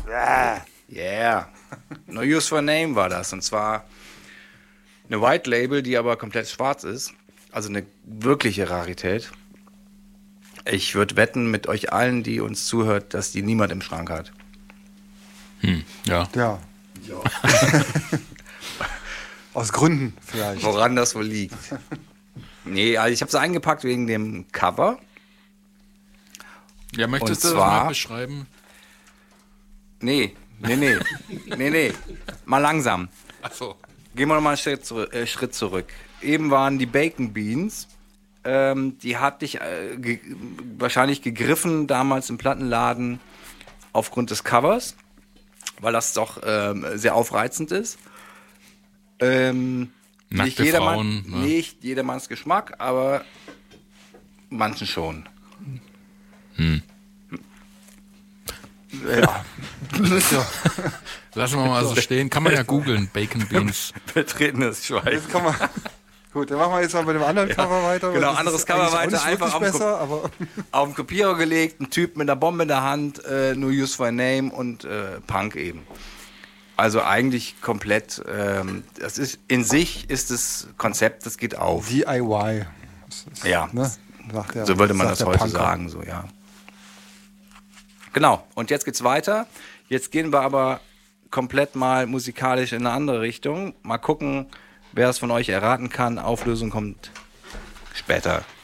Yeah. No Use for a Name war das. Und zwar eine White Label, die aber komplett schwarz ist. Also eine wirkliche Rarität. Ich würde wetten mit euch allen, die uns zuhört, dass die niemand im Schrank hat. Ja. Aus Gründen vielleicht. Woran das wohl liegt. Nee, also ich habe sie eingepackt wegen dem Cover. Ja, möchtest Und du das zwar- mal beschreiben? Nee. Mal langsam. Achso. Gehen wir nochmal einen Schritt zurück. Eben waren die Bacon Beans. Die hatte ich wahrscheinlich gegriffen damals im Plattenladen aufgrund des Covers, weil das doch sehr aufreizend ist. Nackte Frauen. Ne? Nicht jedermanns Geschmack, aber manchen schon. Ja. Lassen wir mal so stehen. Kann man ja googeln, Bacon Beans. Betretenes Schweigen. Jetzt kann man. Gut, dann machen wir jetzt mal mit dem anderen Cover weiter. Genau, Das ist anderes Cover eigentlich auch weiter, nicht einfach wirklich auf dem besser, aber Auf den Kopierer gelegt, ein Typ mit einer Bombe in der Hand, No Use for a Name und Punk eben. Also eigentlich komplett, das ist in sich ist das Konzept, das geht auf. DIY. Das ist, Ja. Ne, sagt der, So würde man sagt das der heute Punker. sagen, so ja. Genau, und jetzt geht's weiter. Jetzt gehen wir aber komplett mal musikalisch in eine andere Richtung. Mal gucken, wer es von euch erraten kann. Auflösung kommt später.